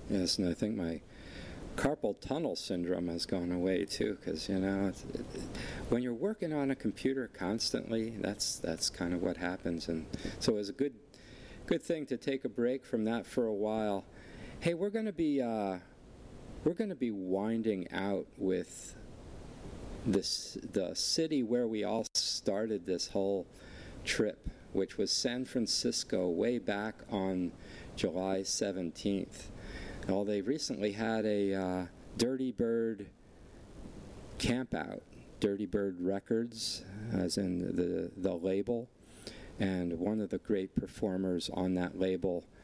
Yes, and I think my carpal tunnel syndrome has gone away too, because when you're working on a computer constantly, that's kind of what happens. And so it was a good thing to take a break from that for a while. Hey, we're going to be winding out with the city where we all started this whole trip, which was San Francisco, way back on July 17th. Well, they recently had a Dirty Bird campout, Dirty Bird Records, as in the label, and one of the great performers on that label